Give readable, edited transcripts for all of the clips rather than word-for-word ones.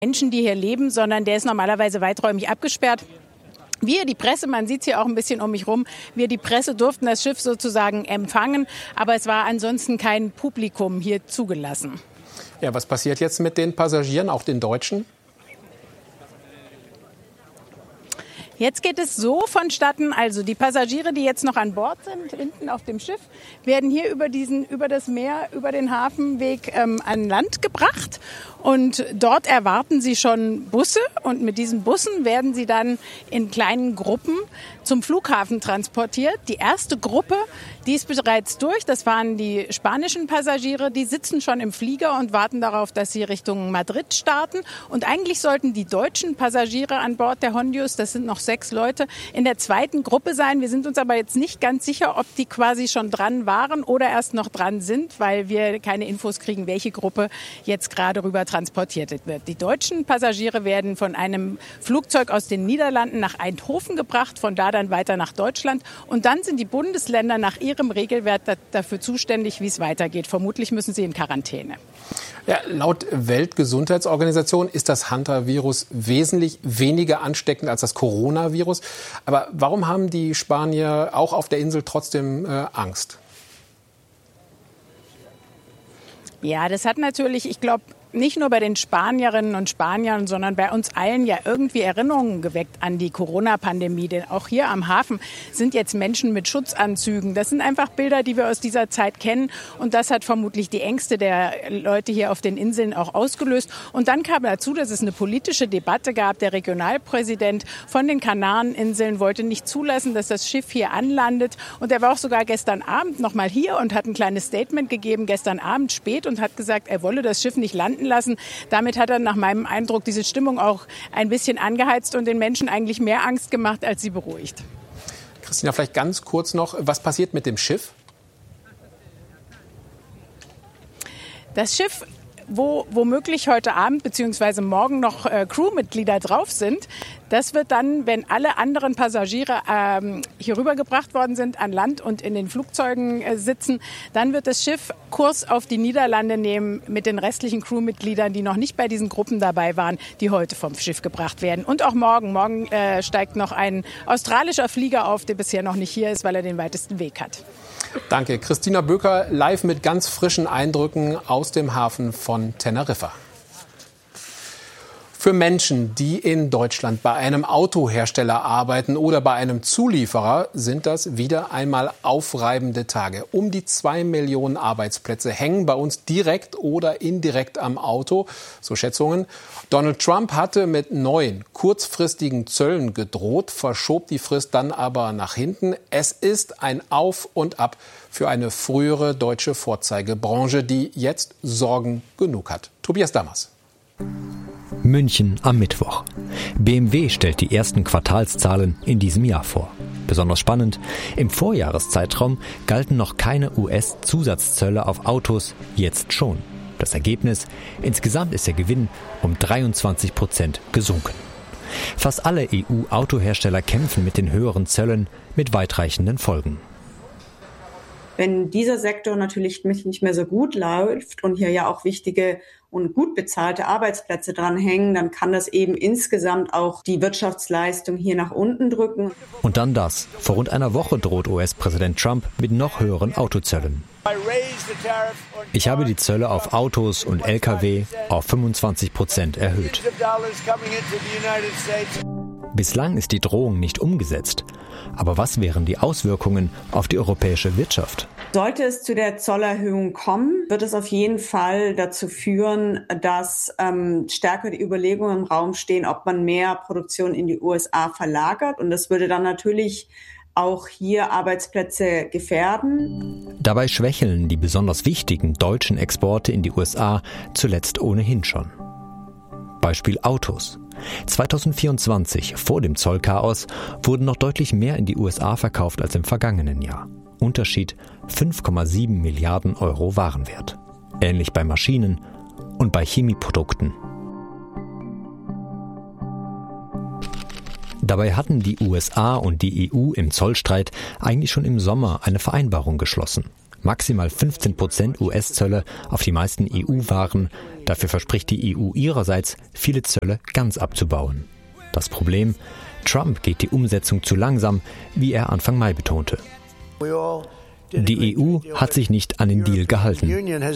Menschen, die hier leben, sondern der ist normalerweise weiträumig abgesperrt. Wir, die Presse, man sieht es hier auch ein bisschen um mich rum, wir, die Presse, durften das Schiff sozusagen empfangen, aber es war ansonsten kein Publikum hier zugelassen. Ja, was passiert jetzt mit den Passagieren, auch den Deutschen? Jetzt geht es so vonstatten, also die Passagiere, die jetzt noch an Bord sind, hinten auf dem Schiff, werden hier über das Meer, über den Hafenweg an Land gebracht. Und dort erwarten sie schon Busse und mit diesen Bussen werden sie dann in kleinen Gruppen zum Flughafen transportiert. Die erste Gruppe, die ist bereits durch. Das waren die spanischen Passagiere. Die sitzen schon im Flieger und warten darauf, dass sie Richtung Madrid starten. Und eigentlich sollten die deutschen Passagiere an Bord der Hondius, das sind noch 6 Leute, in der zweiten Gruppe sein. Wir sind uns aber jetzt nicht ganz sicher, ob die quasi schon dran waren oder erst noch dran sind, weil wir keine Infos kriegen, welche Gruppe jetzt gerade rüber transportiert wird. Die deutschen Passagiere werden von einem Flugzeug aus den Niederlanden nach Eindhoven gebracht, von da dann weiter nach Deutschland. Und dann sind die Bundesländer nach ihrem Regelwerk dafür zuständig, wie es weitergeht. Vermutlich müssen sie in Quarantäne. Ja, laut Weltgesundheitsorganisation ist das Hantavirus wesentlich weniger ansteckend als das Coronavirus. Aber warum haben die Spanier auch auf der Insel trotzdem Angst? Ja, das hat natürlich, ich glaube, nicht nur bei den Spanierinnen und Spaniern, sondern bei uns allen ja irgendwie Erinnerungen geweckt an die Corona-Pandemie. Denn auch hier am Hafen sind jetzt Menschen mit Schutzanzügen. Das sind einfach Bilder, die wir aus dieser Zeit kennen. Und das hat vermutlich die Ängste der Leute hier auf den Inseln auch ausgelöst. Und dann kam dazu, dass es eine politische Debatte gab. Der Regionalpräsident von den Kanareninseln wollte nicht zulassen, dass das Schiff hier anlandet. Und er war auch sogar gestern Abend noch mal hier und hat ein kleines Statement gegeben, gestern Abend spät, und hat gesagt, er wolle das Schiff nicht landen lassen. Damit hat er nach meinem Eindruck diese Stimmung auch ein bisschen angeheizt und den Menschen eigentlich mehr Angst gemacht, als sie beruhigt. Christina, vielleicht ganz kurz noch, was passiert mit dem Schiff? Das Schiff, wo womöglich heute Abend bzw. morgen noch Crewmitglieder drauf sind, das wird dann, wenn alle anderen Passagiere hier rübergebracht worden sind an Land und in den Flugzeugen sitzen, dann wird das Schiff Kurs auf die Niederlande nehmen mit den restlichen Crewmitgliedern, die noch nicht bei diesen Gruppen dabei waren, die heute vom Schiff gebracht werden. Und auch morgen. Morgen steigt noch ein australischer Flieger auf, der bisher noch nicht hier ist, weil er den weitesten Weg hat. Danke. Christina Böker, live mit ganz frischen Eindrücken aus dem Hafen von Teneriffa. Für Menschen, die in Deutschland bei einem Autohersteller arbeiten oder bei einem Zulieferer, sind das wieder einmal aufreibende Tage. Um die 2 Millionen Arbeitsplätze hängen bei uns direkt oder indirekt am Auto, so Schätzungen. Donald Trump hatte mit neuen kurzfristigen Zöllen gedroht, verschob die Frist dann aber nach hinten. Es ist ein Auf und Ab für eine frühere deutsche Vorzeigebranche, die jetzt Sorgen genug hat. Tobias Dammers. München am Mittwoch. BMW stellt die ersten Quartalszahlen in diesem Jahr vor. Besonders spannend, im Vorjahreszeitraum galten noch keine US-Zusatzzölle auf Autos, jetzt schon. Das Ergebnis, insgesamt ist der Gewinn um 23% gesunken. Fast alle EU-Autohersteller kämpfen mit den höheren Zöllen mit weitreichenden Folgen. Wenn dieser Sektor natürlich nicht mehr so gut läuft und hier ja auch wichtige und gut bezahlte Arbeitsplätze dranhängen, dann kann das eben insgesamt auch die Wirtschaftsleistung hier nach unten drücken. Und dann das. Vor rund einer Woche droht US-Präsident Trump mit noch höheren Autozöllen. Ich habe die Zölle auf Autos und Lkw auf 25% erhöht. Bislang ist die Drohung nicht umgesetzt. Aber was wären die Auswirkungen auf die europäische Wirtschaft? Sollte es zu der Zollerhöhung kommen, wird es auf jeden Fall dazu führen, dass stärker die Überlegungen im Raum stehen, ob man mehr Produktion in die USA verlagert. Und das würde dann natürlich auch hier Arbeitsplätze gefährden. Dabei schwächeln die besonders wichtigen deutschen Exporte in die USA zuletzt ohnehin schon. Beispiel Autos. 2024, vor dem Zollchaos, wurden noch deutlich mehr in die USA verkauft als im vergangenen Jahr. Unterschied 5,7 Milliarden Euro Warenwert. Ähnlich bei Maschinen und bei Chemieprodukten. Dabei hatten die USA und die EU im Zollstreit eigentlich schon im Sommer eine Vereinbarung geschlossen. maximal 15% US-Zölle auf die meisten EU-Waren. Dafür verspricht die EU ihrerseits, viele Zölle ganz abzubauen. Das Problem: Trump geht die Umsetzung zu langsam, wie er Anfang Mai betonte. Die EU hat sich nicht an den Deal gehalten.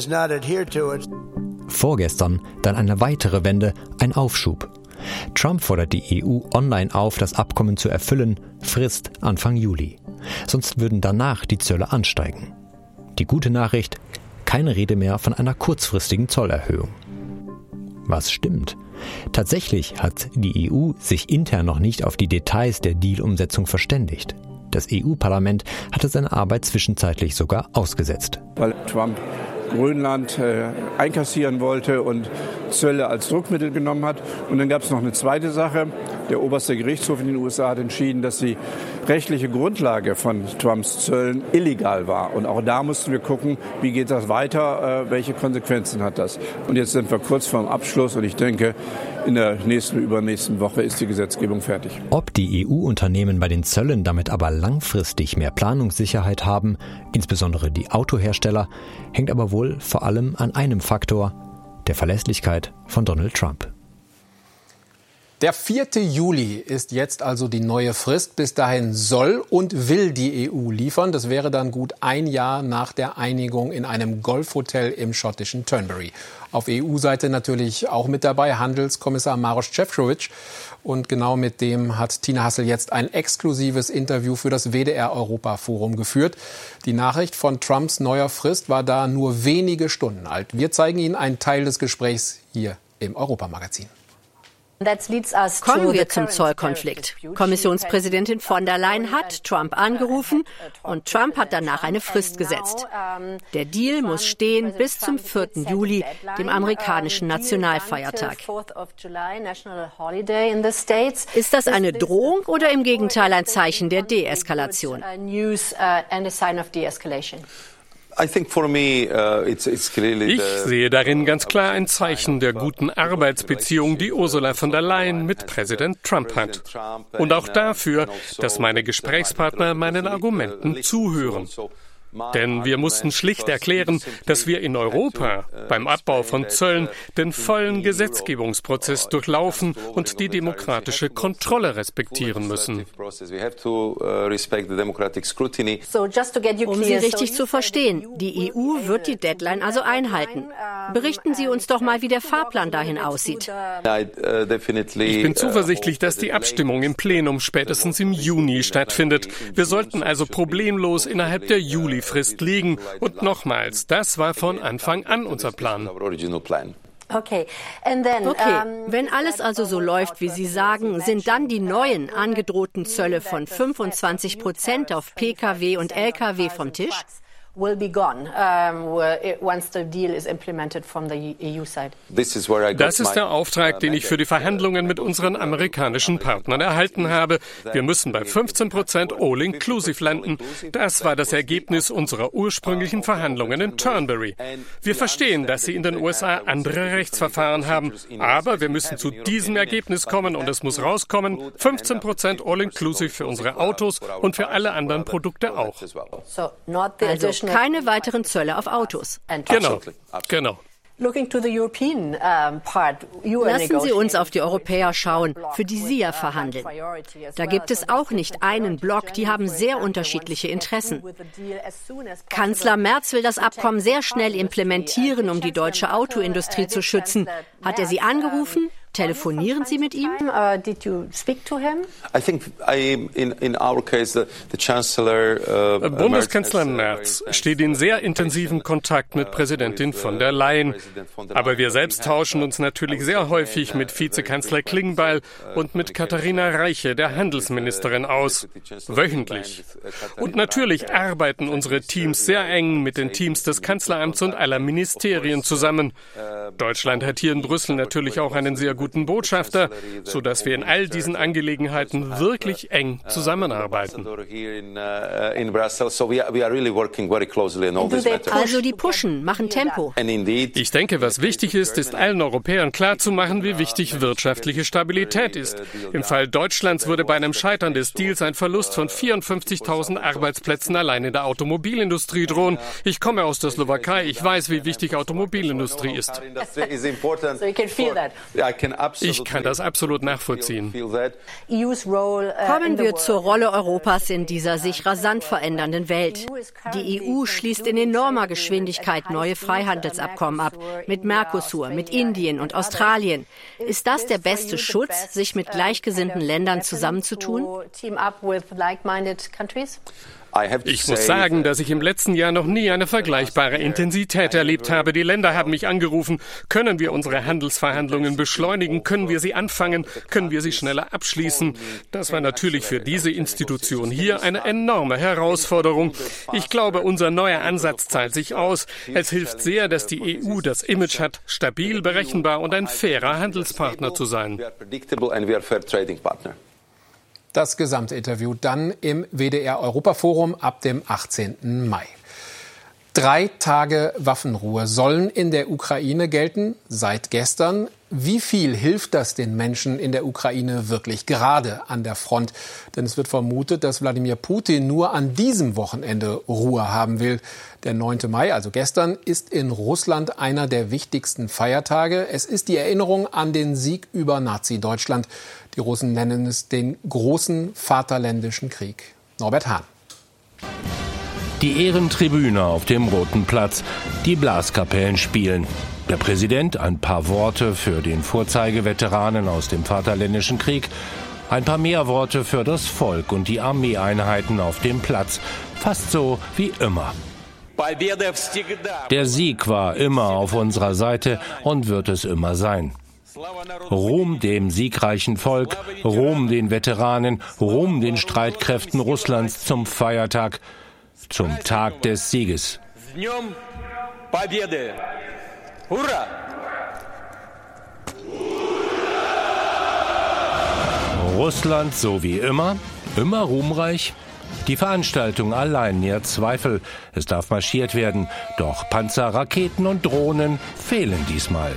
Vorgestern dann eine weitere Wende, ein Aufschub. Trump fordert die EU online auf, das Abkommen zu erfüllen, Frist Anfang Juli. Sonst würden danach die Zölle ansteigen. Die gute Nachricht: keine Rede mehr von einer kurzfristigen Zollerhöhung. Was stimmt? Tatsächlich hat die EU sich intern noch nicht auf die Details der Deal-Umsetzung verständigt. Das EU-Parlament hatte seine Arbeit zwischenzeitlich sogar ausgesetzt. Weil Trump Grönland einkassieren wollte und Zölle als Druckmittel genommen hat. Und dann gab es noch eine zweite Sache. Der oberste Gerichtshof in den USA hat entschieden, dass die rechtliche Grundlage von Trumps Zöllen illegal war. Und auch da mussten wir gucken, wie geht das weiter, welche Konsequenzen hat das. Und jetzt sind wir kurz vorm Abschluss und ich denke, in der übernächsten Woche ist die Gesetzgebung fertig. Ob die EU-Unternehmen bei den Zöllen damit aber langfristig mehr Planungssicherheit haben, insbesondere die Autohersteller, hängt aber wohl vor allem an einem Faktor: der Verlässlichkeit von Donald Trump. Der 4. Juli ist jetzt also die neue Frist. Bis dahin soll und will die EU liefern. Das wäre dann gut ein Jahr nach der Einigung in einem Golfhotel im schottischen Turnberry. Auf EU-Seite natürlich auch mit dabei Handelskommissar Maroš Šefčovič. Und genau mit dem hat Tina Hassel jetzt ein exklusives Interview für das WDR-Europa-Forum geführt. Die Nachricht von Trumps neuer Frist war da nur wenige Stunden alt. Wir zeigen Ihnen einen Teil des Gesprächs hier im Europamagazin. Kommen wir zum Zollkonflikt. Kommissionspräsidentin von der Leyen hat Trump angerufen und Trump hat danach eine Frist gesetzt. Der Deal muss stehen bis zum 4. Juli, dem amerikanischen Nationalfeiertag. Ist das eine Drohung oder im Gegenteil ein Zeichen der Deeskalation? Ich sehe darin ganz klar ein Zeichen der guten Arbeitsbeziehung, die Ursula von der Leyen mit Präsident Trump hat. Und auch dafür, dass meine Gesprächspartner meinen Argumenten zuhören. Denn wir mussten schlicht erklären, dass wir in Europa beim Abbau von Zöllen den vollen Gesetzgebungsprozess durchlaufen und die demokratische Kontrolle respektieren müssen. Um Sie richtig zu verstehen, die EU wird die Deadline also einhalten. Berichten Sie uns doch mal, wie der Fahrplan dahin aussieht. Ich bin zuversichtlich, dass die Abstimmung im Plenum spätestens im Juni stattfindet. Wir sollten also problemlos innerhalb der Juli-Frist liegen. Und nochmals, das war von Anfang an unser Plan. Okay, wenn alles also so läuft, wie Sie sagen, sind dann die neuen angedrohten Zölle von 25% auf Pkw und Lkw vom Tisch? Das ist der Auftrag, den ich für die Verhandlungen mit unseren amerikanischen Partnern erhalten habe. Wir müssen bei 15% All-Inclusive landen. Das war das Ergebnis unserer ursprünglichen Verhandlungen in Turnberry. Wir verstehen, dass Sie in den USA andere Rechtsverfahren haben, aber wir müssen zu diesem Ergebnis kommen und es muss rauskommen, 15% All-Inclusive für unsere Autos und für alle anderen Produkte auch. Also keine weiteren Zölle auf Autos. Genau. Lassen Sie uns auf die Europäer schauen, für die Sie ja verhandeln. Da gibt es auch nicht einen Block, die haben sehr unterschiedliche Interessen. Kanzler Merz will das Abkommen sehr schnell implementieren, um die deutsche Autoindustrie zu schützen. Hat er Sie angerufen? Telefonieren Sie mit ihm? Did you speak to him? Bundeskanzler Merz steht in sehr intensiven Kontakt mit Präsidentin von der Leyen. Aber wir selbst tauschen uns natürlich sehr häufig mit Vizekanzler Klingbeil und mit Katharina Reiche, der Handelsministerin, aus. Wöchentlich. Und natürlich arbeiten unsere Teams sehr eng mit den Teams des Kanzleramts und aller Ministerien zusammen. Deutschland hat hier in Brüssel natürlich auch einen sehr guten guten Botschafter, sodass wir in all diesen Angelegenheiten wirklich eng zusammenarbeiten. Also die pushen, machen Tempo. Ich denke, was wichtig ist, ist allen Europäern klarzumachen, wie wichtig wirtschaftliche Stabilität ist. Im Fall Deutschlands würde bei einem Scheitern des Deals ein Verlust von 54.000 Arbeitsplätzen allein in der Automobilindustrie drohen. Ich komme aus der Slowakei, ich weiß, wie wichtig Automobilindustrie ist. Ich kann das absolut nachvollziehen. Kommen wir zur Rolle Europas in dieser sich rasant verändernden Welt. Die EU schließt in enormer Geschwindigkeit neue Freihandelsabkommen ab, mit Mercosur, mit Indien und Australien. Ist das der beste Schutz, sich mit gleichgesinnten Ländern zusammenzutun? Ich muss sagen, dass ich im letzten Jahr noch nie eine vergleichbare Intensität erlebt habe. Die Länder haben mich angerufen. Können wir unsere Handelsverhandlungen beschleunigen? Können wir sie anfangen? Können wir sie schneller abschließen? Das war natürlich für diese Institution hier eine enorme Herausforderung. Ich glaube, unser neuer Ansatz zahlt sich aus. Es hilft sehr, dass die EU das Image hat, stabil, berechenbar und ein fairer Handelspartner zu sein. Das Gesamtinterview dann im WDR-Europaforum ab dem 18. Mai. 3 Tage Waffenruhe sollen in der Ukraine gelten, seit gestern. Wie viel hilft das den Menschen in der Ukraine wirklich gerade an der Front? Denn es wird vermutet, dass Wladimir Putin nur an diesem Wochenende Ruhe haben will. Der 9. Mai, also gestern, ist in Russland einer der wichtigsten Feiertage. Es ist die Erinnerung an den Sieg über Nazi-Deutschland. Die Russen nennen es den großen Vaterländischen Krieg. Norbert Hahn. Die Ehrentribüne auf dem Roten Platz, die Blaskapellen spielen. Der Präsident ein paar Worte für den Vorzeigeveteranen aus dem Vaterländischen Krieg, ein paar mehr Worte für das Volk und die Armeeeinheiten auf dem Platz, fast so wie immer. Der Sieg war immer auf unserer Seite und wird es immer sein. Ruhm dem siegreichen Volk, Ruhm den Veteranen, Ruhm den Streitkräften Russlands zum Feiertag, zum Tag des Sieges. Russland so wie immer ruhmreich. Die Veranstaltung allein nährt Zweifel. Es darf marschiert werden, doch Panzer, Raketen und Drohnen fehlen diesmal.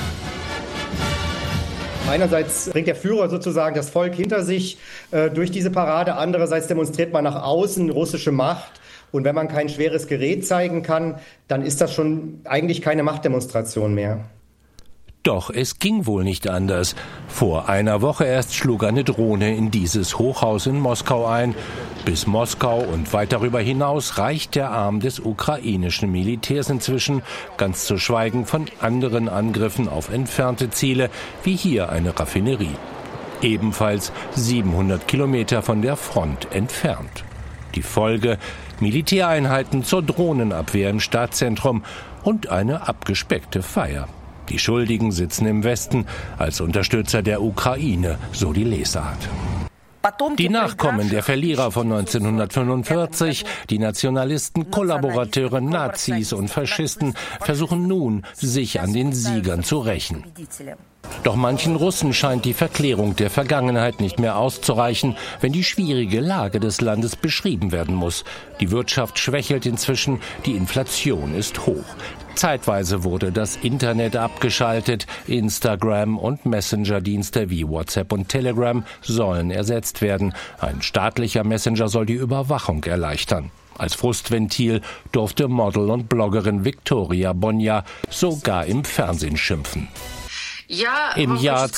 Einerseits bringt der Führer sozusagen das Volk hinter sich durch diese Parade, andererseits demonstriert man nach außen russische Macht. Und wenn man kein schweres Gerät zeigen kann, dann ist das schon eigentlich keine Machtdemonstration mehr. Doch es ging wohl nicht anders. Vor einer Woche erst schlug eine Drohne in dieses Hochhaus in Moskau ein. Bis Moskau und weit darüber hinaus reicht der Arm des ukrainischen Militärs inzwischen, ganz zu schweigen von anderen Angriffen auf entfernte Ziele, wie hier eine Raffinerie. Ebenfalls 700 Kilometer von der Front entfernt. Die Folge: Militäreinheiten zur Drohnenabwehr im Stadtzentrum und eine abgespeckte Feier. Die Schuldigen sitzen im Westen, als Unterstützer der Ukraine, so die Lesart. Die Nachkommen der Verlierer von 1945, die Nationalisten, Kollaborateure, Nazis und Faschisten, versuchen nun, sich an den Siegern zu rächen. Doch manchen Russen scheint die Verklärung der Vergangenheit nicht mehr auszureichen, wenn die schwierige Lage des Landes beschrieben werden muss. Die Wirtschaft schwächelt inzwischen, die Inflation ist hoch. Zeitweise wurde das Internet abgeschaltet, Instagram und Messenger-Dienste wie WhatsApp und Telegram sollen ersetzt werden. Ein staatlicher Messenger soll die Überwachung erleichtern. Als Frustventil durfte Model und Bloggerin Viktoria Bonja sogar im Fernsehen schimpfen. Im Jahr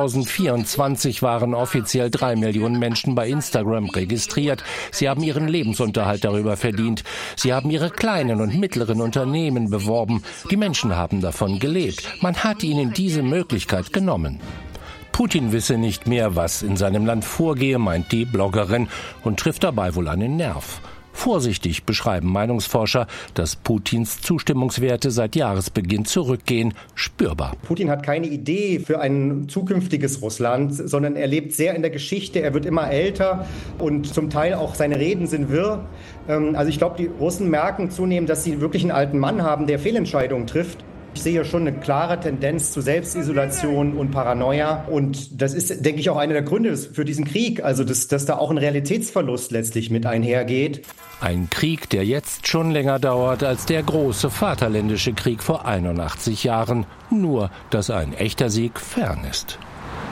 2024 waren offiziell 3 Millionen Menschen bei Instagram registriert. Sie haben ihren Lebensunterhalt darüber verdient. Sie haben ihre kleinen und mittleren Unternehmen beworben. Die Menschen haben davon gelebt. Man hat ihnen diese Möglichkeit genommen. Putin wisse nicht mehr, was in seinem Land vorgehe, meint die Bloggerin, und trifft dabei wohl einen Nerv. Vorsichtig beschreiben Meinungsforscher, dass Putins Zustimmungswerte seit Jahresbeginn zurückgehen, spürbar. Putin hat keine Idee für ein zukünftiges Russland, sondern er lebt sehr in der Geschichte, er wird immer älter und zum Teil auch seine Reden sind wirr. Also ich glaube, die Russen merken zunehmend, dass sie wirklich einen alten Mann haben, der Fehlentscheidungen trifft. Ich sehe schon eine klare Tendenz zu Selbstisolation und Paranoia. Und das ist, denke ich, auch einer der Gründe für diesen Krieg. Also, dass da auch ein Realitätsverlust letztlich mit einhergeht. Ein Krieg, der jetzt schon länger dauert als der große Vaterländische Krieg vor 81 Jahren. Nur, dass ein echter Sieg fern ist.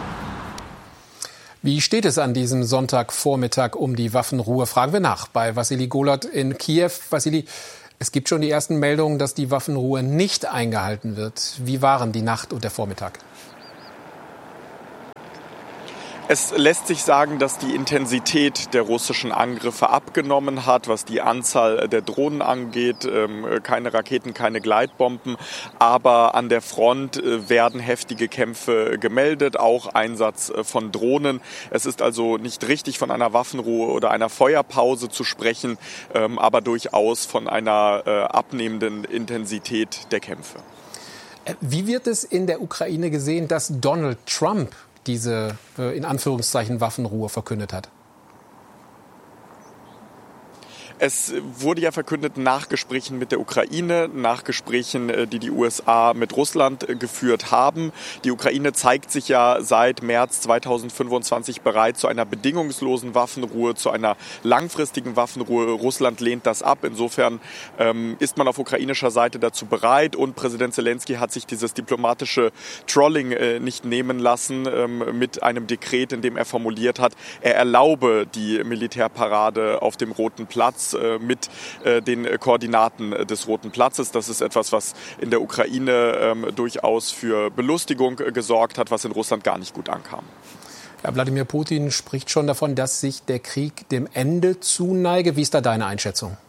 Wie steht es an diesem Sonntagvormittag um die Waffenruhe? Fragen wir nach bei Wassili Golod in Kiew. Wassili, es gibt schon die ersten Meldungen, dass die Waffenruhe nicht eingehalten wird. Wie waren die Nacht und der Vormittag? Es lässt sich sagen, dass die Intensität der russischen Angriffe abgenommen hat, was die Anzahl der Drohnen angeht. Keine Raketen, keine Gleitbomben. Aber an der Front werden heftige Kämpfe gemeldet, auch Einsatz von Drohnen. Es ist also nicht richtig von einer Waffenruhe oder einer Feuerpause zu sprechen, aber durchaus von einer abnehmenden Intensität der Kämpfe. Wie wird es in der Ukraine gesehen, dass Donald Trump diese, in Anführungszeichen, Waffenruhe verkündet hat? Es wurde ja verkündet nach Gesprächen mit der Ukraine, nach Gesprächen, die die USA mit Russland geführt haben. Die Ukraine zeigt sich ja seit März 2025 bereit zu einer bedingungslosen Waffenruhe, zu einer langfristigen Waffenruhe. Russland lehnt das ab. Insofern ist man auf ukrainischer Seite dazu bereit. Und Präsident Zelensky hat sich dieses diplomatische Trolling nicht nehmen lassen mit einem Dekret, in dem er formuliert hat, er erlaube die Militärparade auf dem Roten Platz mit den Koordinaten des Roten Platzes. Das ist etwas, was in der Ukraine durchaus für Belustigung gesorgt hat, was in Russland gar nicht gut ankam. Ja, Wladimir Putin spricht schon davon, dass sich der Krieg dem Ende zuneige. Wie ist da deine Einschätzung?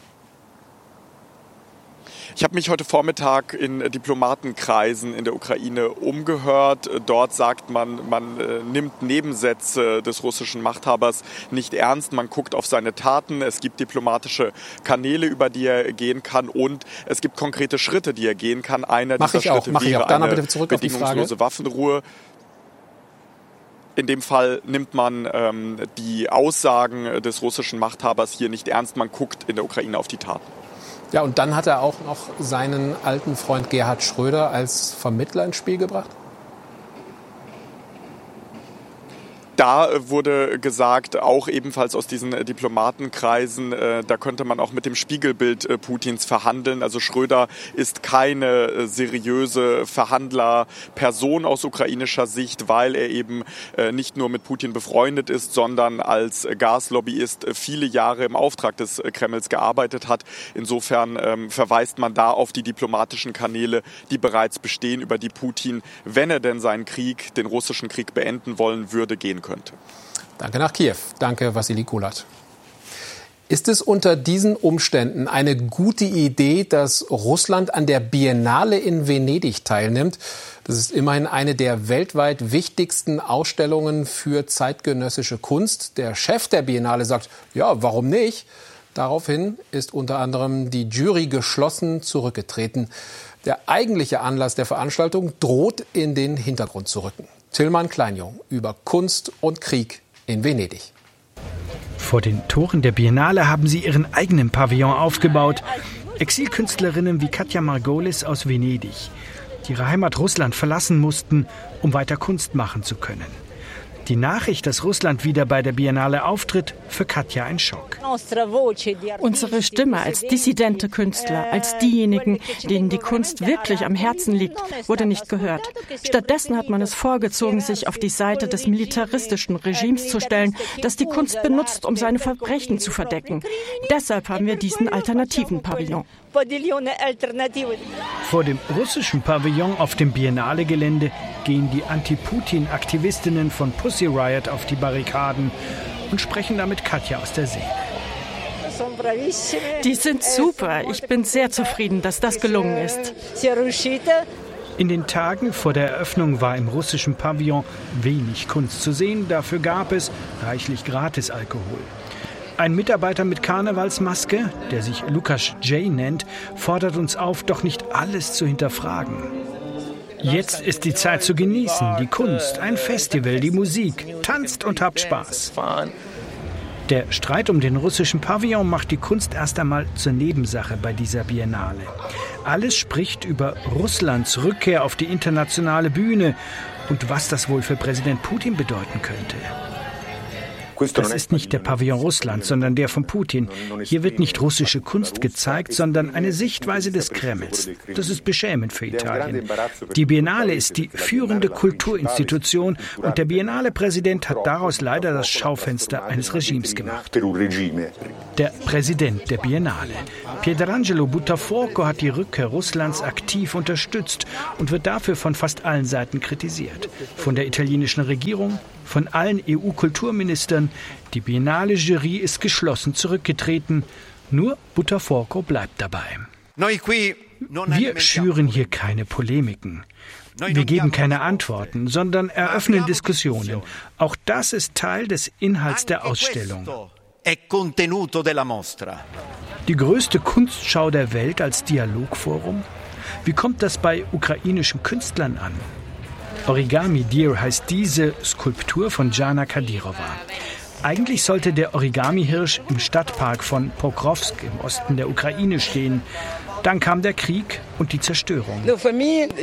Ich habe mich heute Vormittag in Diplomatenkreisen in der Ukraine umgehört. Dort sagt man nimmt Nebensätze des russischen Machthabers nicht ernst. Man guckt auf seine Taten. Es gibt diplomatische Kanäle, über die er gehen kann. Und es gibt konkrete Schritte, die er gehen kann. Einer dieser Schritte wäre eine bedingungslose Waffenruhe. In dem Fall nimmt man die Aussagen des russischen Machthabers hier nicht ernst. Man guckt in der Ukraine auf die Taten. Ja, und dann hat er auch noch seinen alten Freund Gerhard Schröder als Vermittler ins Spiel gebracht? Da wurde gesagt, auch ebenfalls aus diesen Diplomatenkreisen, da könnte man auch mit dem Spiegelbild Putins verhandeln. Also Schröder ist keine seriöse Verhandlerperson aus ukrainischer Sicht, weil er eben nicht nur mit Putin befreundet ist, sondern als Gaslobbyist viele Jahre im Auftrag des Kremls gearbeitet hat. Insofern verweist man da auf die diplomatischen Kanäle, die bereits bestehen, über die Putin, wenn er denn seinen Krieg, den russischen Krieg beenden wollen würde, gehen könnte. Danke nach Kiew. Danke, Wassili Golod. Ist es unter diesen Umständen eine gute Idee, dass Russland an der Biennale in Venedig teilnimmt? Das ist immerhin eine der weltweit wichtigsten Ausstellungen für zeitgenössische Kunst. Der Chef der Biennale sagt, ja, warum nicht? Daraufhin ist unter anderem die Jury geschlossen zurückgetreten. Der eigentliche Anlass der Veranstaltung droht in den Hintergrund zu rücken. Tillmann Kleinjung über Kunst und Krieg in Venedig. Vor den Toren der Biennale haben sie ihren eigenen Pavillon aufgebaut. Exilkünstlerinnen wie Katja Margolis aus Venedig, die ihre Heimat Russland verlassen mussten, um weiter Kunst machen zu können. Die Nachricht, dass Russland wieder bei der Biennale auftritt, für Katja ein Schock. Unsere Stimme als dissidente Künstler, als diejenigen, denen die Kunst wirklich am Herzen liegt, wurde nicht gehört. Stattdessen hat man es vorgezogen, sich auf die Seite des militaristischen Regimes zu stellen, das die Kunst benutzt, um seine Verbrechen zu verdecken. Deshalb haben wir diesen alternativen Pavillon. Vor dem russischen Pavillon auf dem Biennale-Gelände gehen die Anti-Putin-Aktivistinnen von Pussy Riot auf die Barrikaden und sprechen damit Katja aus der Seele. Die sind super. Ich bin sehr zufrieden, dass das gelungen ist. In den Tagen vor der Eröffnung war im russischen Pavillon wenig Kunst zu sehen. Dafür gab es reichlich Gratisalkohol. Ein Mitarbeiter mit Karnevalsmaske, der sich Lukas J. nennt, fordert uns auf, doch nicht alles zu hinterfragen. Jetzt ist die Zeit zu genießen, die Kunst, ein Festival, die Musik. Tanzt und habt Spaß. Der Streit um den russischen Pavillon macht die Kunst erst einmal zur Nebensache bei dieser Biennale. Alles spricht über Russlands Rückkehr auf die internationale Bühne und was das wohl für Präsident Putin bedeuten könnte. Das ist nicht der Pavillon Russlands, sondern der von Putin. Hier wird nicht russische Kunst gezeigt, sondern eine Sichtweise des Kremls. Das ist beschämend für Italien. Die Biennale ist die führende Kulturinstitution und der Biennale-Präsident hat daraus leider das Schaufenster eines Regimes gemacht. Der Präsident der Biennale, Pietrangelo Buttafuoco, hat die Rückkehr Russlands aktiv unterstützt und wird dafür von fast allen Seiten kritisiert. Von der italienischen Regierung, von allen EU-Kulturministern. Die Biennale-Jury ist geschlossen zurückgetreten. Nur Buttafuoco bleibt dabei. Wir schüren hier keine Polemiken. Wir geben keine Antworten, sondern eröffnen Diskussionen. Auch das ist Teil des Inhalts der Ausstellung. Die größte Kunstschau der Welt als Dialogforum? Wie kommt das bei ukrainischen Künstlern an? Origami Deer heißt diese Skulptur von Jana Kadyrova. Eigentlich sollte der Origami-Hirsch im Stadtpark von Pokrovsk im Osten der Ukraine stehen. Dann kam der Krieg und die Zerstörung. Für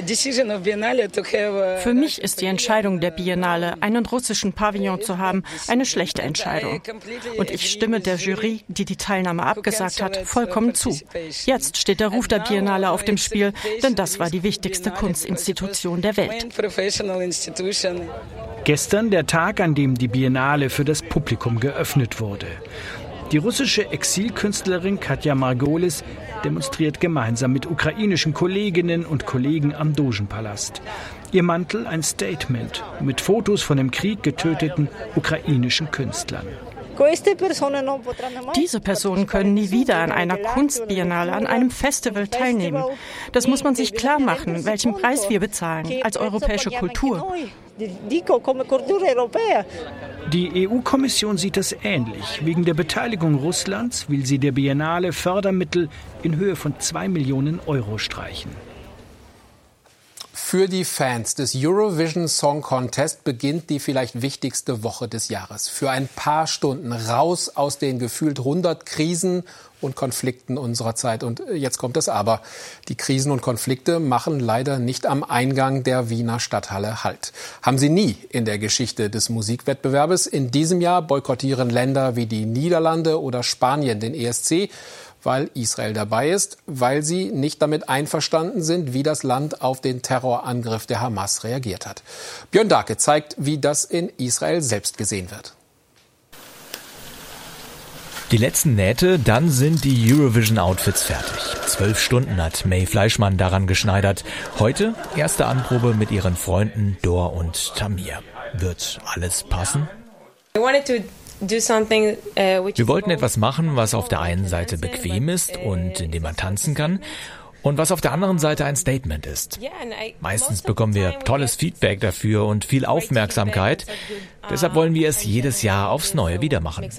mich ist die Entscheidung der Biennale, einen russischen Pavillon zu haben, eine schlechte Entscheidung. Und ich stimme der Jury, die die Teilnahme abgesagt hat, vollkommen zu. Jetzt steht der Ruf der Biennale auf dem Spiel, denn das war die wichtigste Kunstinstitution der Welt. Gestern der Tag, an dem die Biennale für das Publikum geöffnet wurde. Die russische Exilkünstlerin Katja Margolis demonstriert gemeinsam mit ukrainischen Kolleginnen und Kollegen am Dogenpalast. Ihr Mantel ein Statement mit Fotos von im Krieg getöteten ukrainischen Künstlern. Diese Personen können nie wieder an einer Kunstbiennale, an einem Festival teilnehmen. Das muss man sich klar machen, welchen Preis wir bezahlen als europäische Kultur. Die EU-Kommission sieht das ähnlich. Wegen der Beteiligung Russlands will sie der Biennale Fördermittel in Höhe von 2 Millionen Euro streichen. Für die Fans des Eurovision Song Contest beginnt die vielleicht wichtigste Woche des Jahres. Für ein paar Stunden raus aus den gefühlt 100 Krisen und Konflikten unserer Zeit. Und jetzt kommt das Aber. Die Krisen und Konflikte machen leider nicht am Eingang der Wiener Stadthalle Halt. Haben sie nie in der Geschichte des Musikwettbewerbes. In diesem Jahr boykottieren Länder wie die Niederlande oder Spanien den ESC, weil Israel dabei ist, weil sie nicht damit einverstanden sind, wie das Land auf den Terrorangriff der Hamas reagiert hat. Björn Dahlke zeigt, wie das in Israel selbst gesehen wird. Die letzten Nähte, dann sind die Eurovision-Outfits fertig. 12 Stunden hat May Fleischmann daran geschneidert. Heute erste Anprobe mit ihren Freunden Dor und Tamir. Wird alles passen? Wir wollten etwas machen, was auf der einen Seite bequem ist und in dem man tanzen kann und was auf der anderen Seite ein Statement ist. Meistens bekommen wir tolles Feedback dafür und viel Aufmerksamkeit. Deshalb wollen wir es jedes Jahr aufs Neue wieder machen.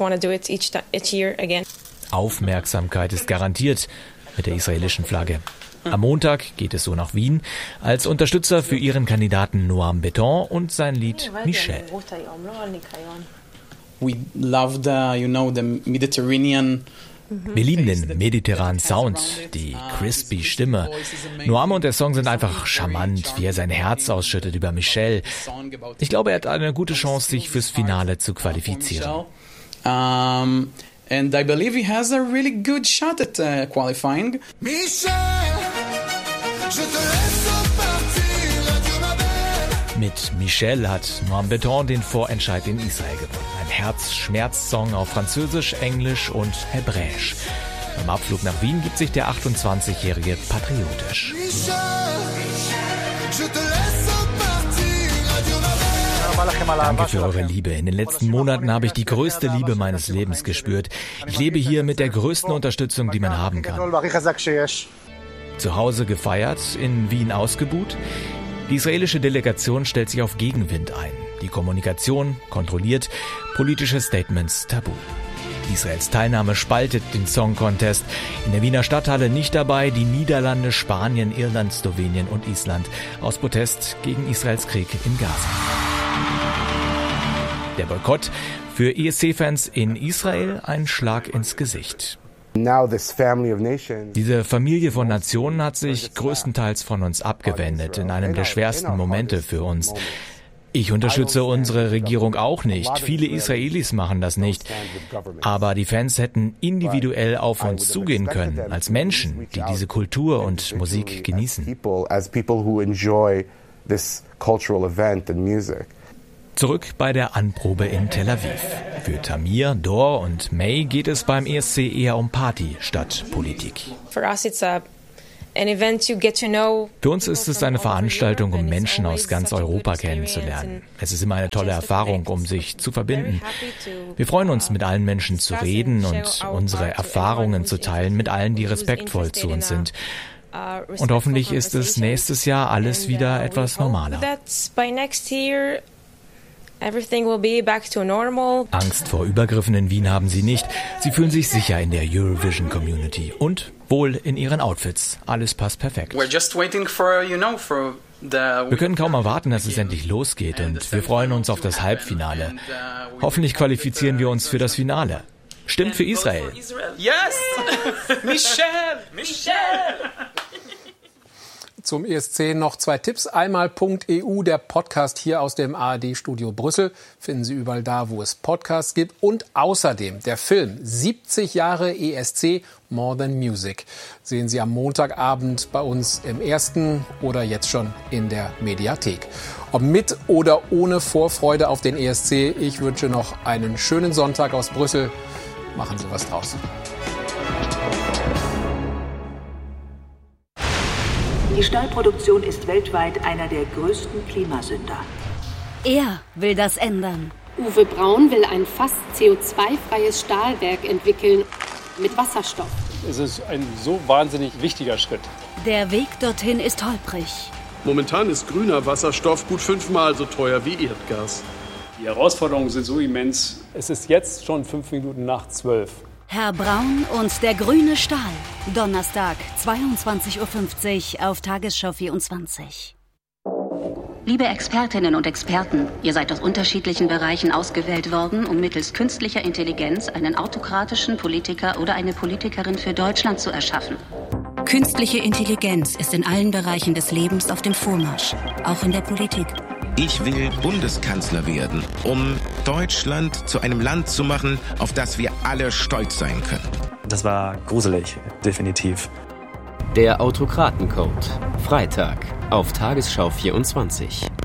Aufmerksamkeit ist garantiert mit der israelischen Flagge. Am Montag geht es so nach Wien als Unterstützer für ihren Kandidaten Noam Beton und sein Lied Michel. We love the Mediterranean. Wir lieben den mediterranen Sound, die crispy Stimme. Noam und der Song sind einfach charmant, wie er sein Herz ausschüttet über Michel. Ich glaube, er hat eine gute Chance, sich fürs Finale zu qualifizieren. And I believe he has a really good shot at qualifying. Michel, je te laisse partir. Mit Michel hat Noam Beton den Vorentscheid in Israel gewonnen. Ein Herz-Schmerz-Song auf Französisch, Englisch und Hebräisch. Beim Abflug nach Wien gibt sich der 28-Jährige patriotisch. Danke für eure Liebe. In den letzten Monaten habe ich die größte Liebe meines Lebens gespürt. Ich lebe hier mit der größten Unterstützung, die man haben kann. Zu Hause gefeiert, in Wien ausgebuht. Die israelische Delegation stellt sich auf Gegenwind ein. Die Kommunikation kontrolliert, politische Statements tabu. Israels Teilnahme spaltet den Song Contest. In der Wiener Stadthalle nicht dabei die Niederlande, Spanien, Irland, Slowenien und Island aus Protest gegen Israels Krieg in Gaza. Der Boykott für ESC-Fans in Israel ein Schlag ins Gesicht. Diese Familie von Nationen hat sich größtenteils von uns abgewendet in einem der schwersten Momente für uns. Ich unterstütze unsere Regierung auch nicht. Viele Israelis machen das nicht. Aber die Fans hätten individuell auf uns zugehen können, als Menschen, die diese Kultur und Musik genießen. Zurück bei der Anprobe in Tel Aviv. Für Tamir, Dor und May geht es beim ESC eher um Party statt Politik. Für uns ist es eine Veranstaltung, um Menschen aus ganz Europa kennenzulernen. Es ist immer eine tolle Erfahrung, um sich zu verbinden. Wir freuen uns, mit allen Menschen zu reden und unsere Erfahrungen zu teilen mit allen, die respektvoll zu uns sind. Und hoffentlich ist es nächstes Jahr alles wieder etwas normaler. Angst vor Übergriffen in Wien haben sie nicht. Sie fühlen sich sicher in der Eurovision-Community und wohl in ihren Outfits. Alles passt perfekt. Wir können kaum erwarten, dass es endlich losgeht und wir freuen uns auf das Halbfinale. Hoffentlich qualifizieren wir uns für das Finale. Stimmt für Israel. Yes! Michelle! Zum ESC noch 2 Tipps. Einmal .eu, der Podcast hier aus dem ARD-Studio Brüssel. Finden Sie überall da, wo es Podcasts gibt. Und außerdem der Film 70 Jahre ESC More Than Music. Sehen Sie am Montagabend bei uns im Ersten oder jetzt schon in der Mediathek. Ob mit oder ohne Vorfreude auf den ESC, ich wünsche noch einen schönen Sonntag aus Brüssel. Machen Sie was draus. Die Stahlproduktion ist weltweit einer der größten Klimasünder. Er will das ändern. Uwe Braun will ein fast CO2-freies Stahlwerk entwickeln mit Wasserstoff. Es ist ein so wahnsinnig wichtiger Schritt. Der Weg dorthin ist holprig. Momentan ist grüner Wasserstoff gut 5-mal so teuer wie Erdgas. Die Herausforderungen sind so immens. Es ist jetzt schon 5 Minuten nach 12. Herr Braun und der grüne Stahl. Donnerstag, 22.50 Uhr auf Tagesschau 24. Liebe Expertinnen und Experten, ihr seid aus unterschiedlichen Bereichen ausgewählt worden, um mittels künstlicher Intelligenz einen autokratischen Politiker oder eine Politikerin für Deutschland zu erschaffen. Künstliche Intelligenz ist in allen Bereichen des Lebens auf dem Vormarsch, auch in der Politik. Ich will Bundeskanzler werden, um Deutschland zu einem Land zu machen, auf das wir alle stolz sein können. Das war gruselig, definitiv. Der Autokratencode. Freitag auf Tagesschau 24.